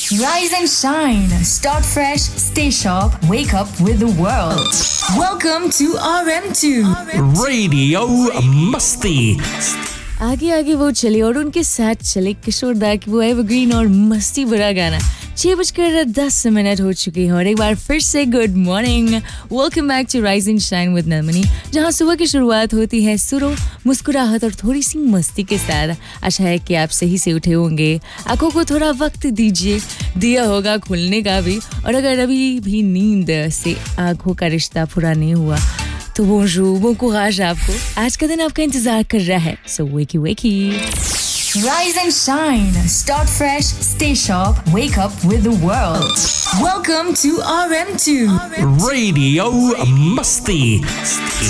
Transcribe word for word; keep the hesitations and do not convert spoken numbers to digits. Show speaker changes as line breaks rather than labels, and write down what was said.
Rise and shine. Start fresh. Stay sharp. Wake up with the world. Welcome to R M two.
Radio मस्ती।
आगे आगे वो चले और उनके साथ चले किशोर दा की वो एवरग्रीन और मस्ती भरा गाना। छह बजकर दस मिनट हो चुकी है और एक बार फिर से good morning. Welcome back to rise and shine with नलमनी, जहां सुबह की शुरुआत होती है सुरों, मुस्कुराहट और थोड़ी सी मस्ती के साथ। आशा है कि आप सही से उठे होंगे। आंखों को थोड़ा वक्त दीजिए, दिया होगा खुलने का भी। और अगर अभी भी नींद से आंखों का रिश्ता पूरा नहीं हुआ तो बोंजूर, bon courage आपको। आज का दिन आपका इंतजार कर रहा है। So wakey wakey.
Rise and shine. Start fresh. Stay sharp. Wake up with the world. Welcome to R M two.
Radio मस्ती।